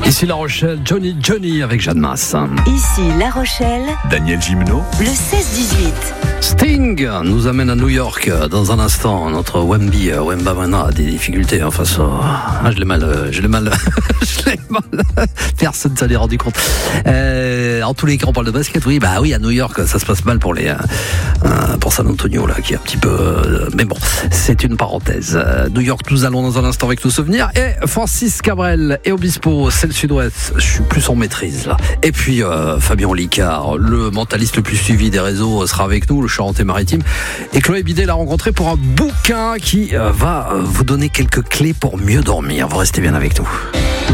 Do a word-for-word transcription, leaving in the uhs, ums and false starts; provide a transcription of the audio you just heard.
Ici La Rochelle, Johnny Johnny avec Jeanne Masse. Ici La Rochelle, Daniel Gimeno, le seize dix-huit. Sting nous amène à New York dans un instant. Notre Wemby, Wemba Mana a des difficultés en face. Ah, je l'ai mal, je l'ai mal, je l'ai mal. Personne s'en est rendu compte. Euh, en tous les cas, on parle de basket. Oui, bah oui, à New York, ça se passe mal pour les, euh, pour San Antonio là, qui est un petit peu. Euh, mais bon, c'est une parenthèse. Euh, New York, nous allons dans un instant avec nos souvenirs. Et Francis Cabrel et Obispo, c'est le Sud-Ouest. Je suis plus en maîtrise là. Et puis euh, Fabien Licard, le mentaliste le plus suivi des réseaux, sera avec nous. Le Charentais-Maritime. Et Chloé Bidet l'a rencontré pour un bouquin qui euh, va euh, vous donner quelques clés pour mieux dormir. Vous restez bien avec nous.